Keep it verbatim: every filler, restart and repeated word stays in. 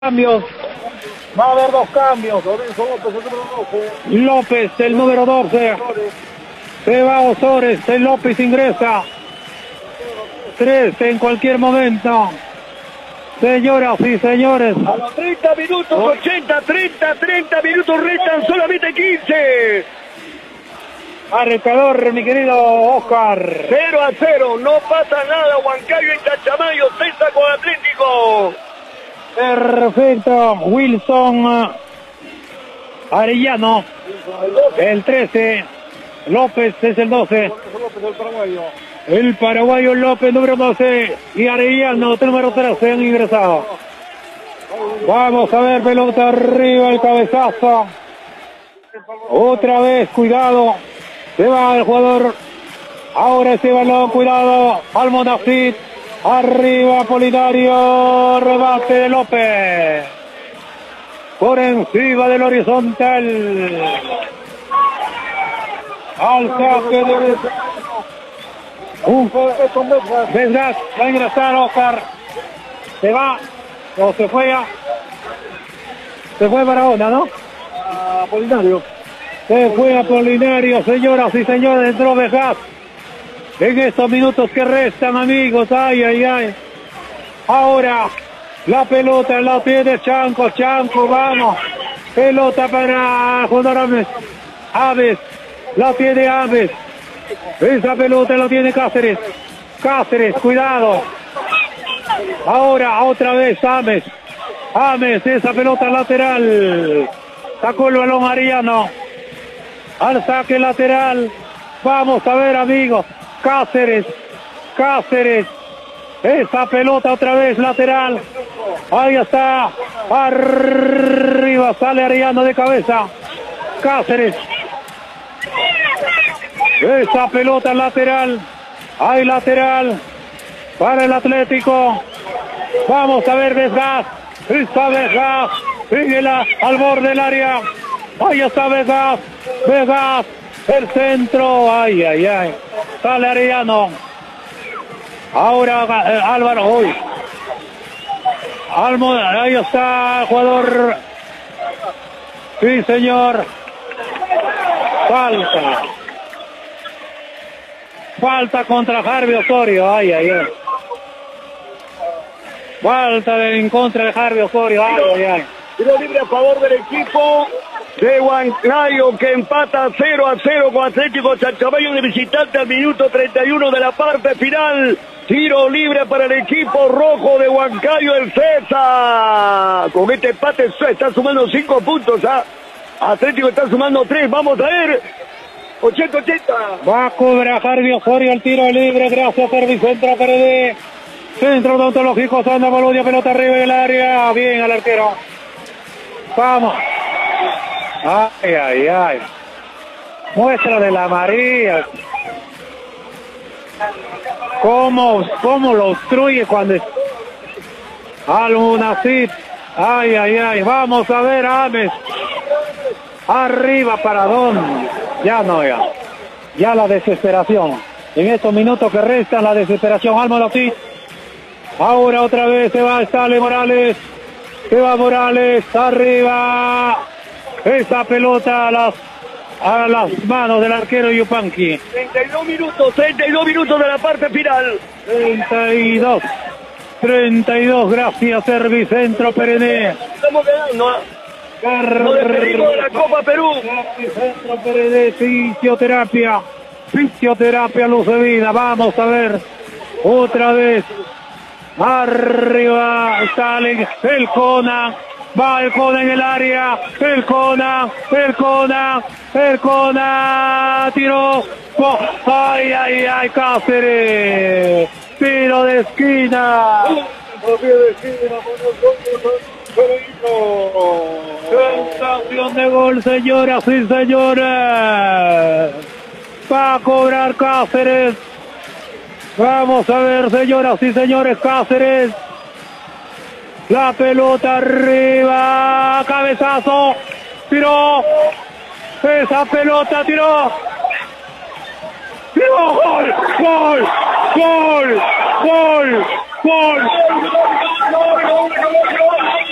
Cambios, va a haber dos cambios. López, el número doce, se va Osores, el López ingresa. Tres en cualquier momento. Señoras y señores, a los treinta minutos, ochenta, treinta, treinta minutos, restan solamente quince. Marcador, mi querido Oscar. cero a cero, no pasa nada. Huancayo en Cachamayo, César con Atlético. Perfecto, Wilson Arellano, el trece, López es el doce, el paraguayo López número doce y Arellano número trece han ingresado. Vamos a ver, pelota arriba, el cabezazo, otra vez, cuidado, se va el jugador, ahora ese balón, cuidado, Almonacid. Arriba Polinario, rebate de López. Por encima del horizontal. Al saque de... Un Vesgas, va a ingresar Oscar. Se va, o se fue ya. Se fue para onda, ¿no? A Polinario. Se fue a Polinario, señoras y señores, entró Vesgas. En estos minutos que restan, amigos, ay, ay, ay. Ahora, la pelota la tiene Chanco, Chanco, vamos. Pelota para jugador Aves. Aves, la tiene Aves. Esa pelota la tiene Cáceres. Cáceres, cuidado. Ahora, otra vez Ames. Ames, esa pelota lateral. Sacó el balón Arellano. Al saque lateral. Vamos a ver, amigos. Cáceres, Cáceres, esa pelota otra vez lateral, ahí está, arriba sale Arellano de cabeza, Cáceres, esa pelota lateral, hay lateral para el Atlético, vamos a ver Vesgas, está Vesgas, sigue al borde del área, ahí está Vesgas, Vesgas, el centro, ay, ay, ay, sale Arellano, ahora eh, Álvaro, hoy, Almo, ahí está el jugador, sí señor, falta, falta contra Harvey Osorio, ay, ay, ay, falta de, en contra de Harvey Osorio, ay, ay, ay. Tiro libre a favor del equipo de Huancayo, que empata cero a cero con Atlético Chachamayo de visitante al minuto treinta y uno de la parte final. Tiro libre para el equipo rojo de Huancayo, el César. Con este empate está sumando cinco puntos. ¿ah? Atlético está sumando tres. Vamos a ver. ochenta ochenta. Va a cobrar Harvey Osorio el tiro libre. Gracias, Servicentro P R D. Centro odontológico Sandra Boludia, pelota arriba del área. Bien al arquero. Vamos. Ay, ay, ay. Muestra de la María. ¿Cómo, cómo lo obstruye cuando... Almonacid. Ay, ay, ay. Vamos a ver a Ames. Arriba para Don. Ya no, ya. Ya la desesperación. En estos minutos que restan, la desesperación. Almonacid. Ahora otra vez se va, sale Morales. Se va Morales. Arriba. Esa pelota a las, a las manos del arquero Yupanqui. treinta y dos minutos, treinta y dos minutos de la parte final. treinta y dos. treinta y dos, gracias, Servicentro P R D. Estamos quedando, ¿eh? Nos despedimos de la Copa Perú. Servicentro P R D, fisioterapia. Fisioterapia Luz de Vida. Vamos a ver. Otra vez. Arriba sale el Conan. Va el Conan en el área, el Conan, el Conan, el Conan, tiró, oh, ay, ay, ay, Cáceres, tiro de esquina, tiro de esquina, sensación de gol, señoras y señores, va a cobrar Cáceres, vamos a ver, señoras y señores, Cáceres. La pelota arriba, cabezazo, tiró, esa pelota tiró, tiró, gol, gol, gol, gol, gol, gol, gol, gol, gol, gol,